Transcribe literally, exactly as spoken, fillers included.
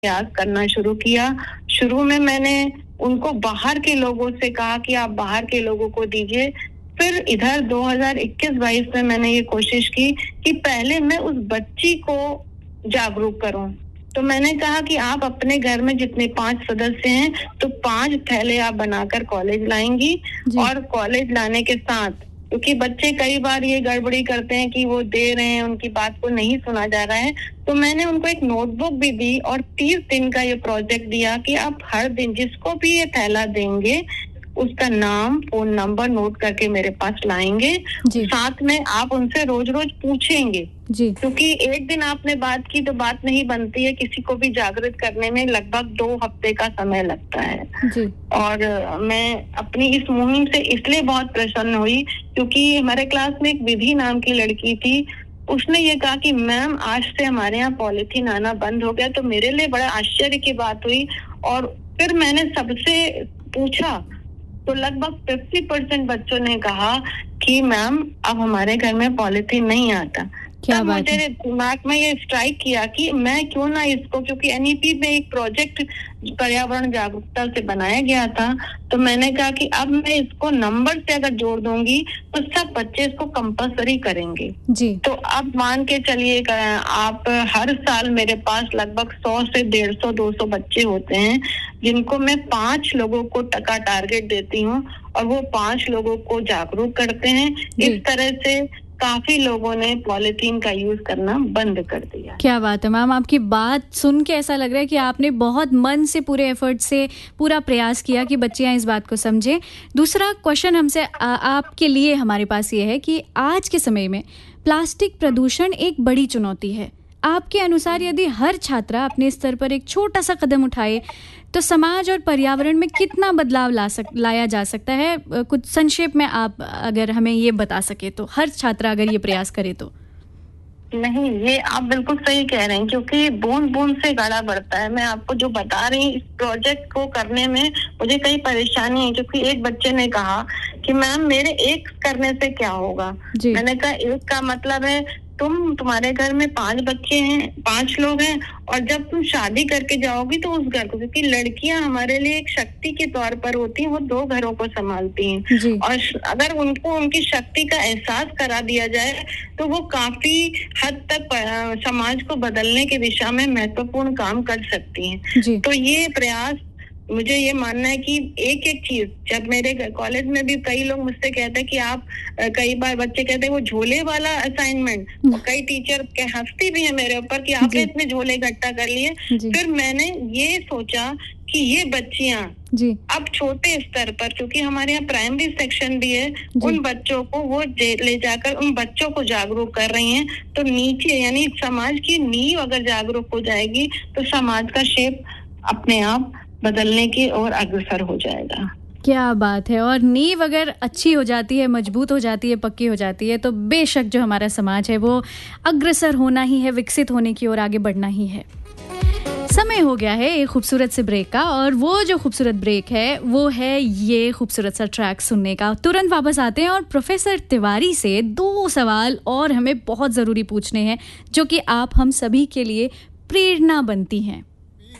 प्रयास करना शुरू किया। शुरू में मैंने उनको बाहर के लोगों से कहा कि आप बाहर के लोगों को दीजिए। फिर इधर दो हज़ार इक्कीस बाईस में मैंने ये कोशिश की कि पहले मैं उस बच्ची को जागरूक करूं। तो मैंने कहा कि आप अपने घर में जितने पांच सदस्य हैं तो पांच थैले आप बनाकर कॉलेज लाएंगी और कॉलेज लाने के साथ, क्योंकि बच्चे कई बार ये गड़बड़ी करते हैं कि वो दे रहे हैं, उनकी बात को नहीं सुना जा रहा है, तो मैंने उनको एक नोटबुक भी दी और तीस दिन का ये प्रोजेक्ट दिया कि आप हर दिन जिसको भी ये थैला देंगे उसका नाम, फोन नंबर नोट करके मेरे पास लाएंगे। साथ में आप उनसे रोज रोज पूछेंगे, क्योंकि एक दिन आपने बात की तो बात नहीं बनती है। किसी को भी जागृत करने में लगभग दो हफ्ते का समय लगता है। जी। और मैं अपनी इस मुहिम से इसलिए बहुत प्रसन्न हुई क्योंकि हमारे क्लास में एक विधि नाम की लड़की थी। उसने ये कहा कि मैम आज से हमारे यहाँ पॉलीथीन आना बंद हो गया। तो मेरे लिए बड़ा आश्चर्य की बात हुई और फिर मैंने सबसे पूछा तो लगभग पचास परसेंट बच्चों ने कहा कि मैम अब हमारे घर में पॉलीथीन नहीं आता। तब मुझे दिमाग में ये स्ट्राइक किया कि मैं क्यों ना इसको, क्योंकि एनईपी में एक प्रोजेक्ट पर्यावरण जागरूकता से बनाया गया था, तो मैंने कहा कि अब मैं इसको नंबर से अगर जोड़ दूंगी तो सब बच्चे इसको कंपलसरी करेंगे। जी। तो अब मान के चलिए आप हर साल मेरे पास लगभग सौ से डेढ़ सौ दो सौ बच्चे होते हैं जिनको मैं पांच लोगों को टका टारगेट देती हूँ और वो पांच लोगों को जागरूक करते हैं। इस तरह से काफी लोगों ने पॉलीथीन का यूज करना बंद कर दिया। क्या बात है मैम, आपकी बात सुन के ऐसा लग रहा है कि आपने बहुत मन से, पूरे एफर्ट से पूरा प्रयास किया कि बच्चियां इस बात को समझें। दूसरा क्वेश्चन हमसे आ, आपके लिए हमारे पास ये है कि आज के समय में प्लास्टिक प्रदूषण एक बड़ी चुनौती है। आपके अनुसार यदि हर छात्रा अपने स्तर पर एक छोटा सा कदम उठाए तो समाज और पर्यावरण में कितना बदलाव ला सक लाया जा सकता है? कुछ संक्षेप में आप अगर हमें ये बता सके तो, हर छात्रा अगर ये प्रयास करे तो। नहीं, ये आप बिल्कुल सही कह रहे हैं क्योंकि बूंद बूंद से घड़ा बढ़ता है। मैं आपको जो बता रही हूँ, इस प्रोजेक्ट को करने में मुझे कई परेशानी है क्योंकि एक बच्चे ने कहा कि मैम मेरे एक करने से क्या होगा। मैंने कहा एक का मतलब है तुम तुम्हारे घर में पांच बच्चे हैं, पांच लोग हैं और जब तुम शादी करके जाओगी तो उस घर को, क्योंकि लड़कियां हमारे लिए एक शक्ति के तौर पर होती हैं, वो दो घरों को संभालती हैं और अगर उनको उनकी शक्ति का एहसास करा दिया जाए तो वो काफी हद तक समाज को बदलने की दिशा में महत्वपूर्ण काम कर सकती हैं। तो ये प्रयास, मुझे ये मानना है कि एक एक चीज, जब मेरे कॉलेज में भी कई लोग मुझसे कहते हैं कि आप, कई बार बच्चे कहते हैं वो झोले वाला असाइनमेंट, और कई टीचर के हंसती भी है मेरे ऊपर कि आपने इतने झोले इकट्ठा कर लिए। फिर मैंने ये सोचा कि ये बच्चियां अब छोटे स्तर पर, क्योंकि हमारे यहाँ प्राइमरी सेक्शन भी है, उन बच्चों को वो ले जाकर उन बच्चों को जागरूक कर रही हैं। तो नीचे यानी समाज की नींव अगर जागरूक हो जाएगी तो समाज का शेप अपने आप बदलने की ओर अग्रसर हो जाएगा। क्या बात है। और नींव अगर अच्छी हो जाती है, मजबूत हो जाती है, पक्की हो जाती है तो बेशक जो हमारा समाज है वो अग्रसर होना ही है, विकसित होने की ओर आगे बढ़ना ही है। समय हो गया है एक खूबसूरत से ब्रेक का, और वो जो खूबसूरत ब्रेक है वो है ये खूबसूरत सा ट्रैक सुनने का। तुरंत वापस आते हैं और प्रोफेसर तिवारी से दो सवाल और हमें बहुत ज़रूरी पूछने हैं जो कि आप हम सभी के लिए प्रेरणा बनती हैं।